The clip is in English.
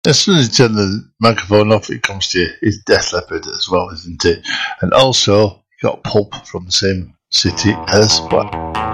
As soon as you turn the microphone off, it comes to you. It's Def Leppard as well, isn't it? And also, you got Pulp from the same city as well.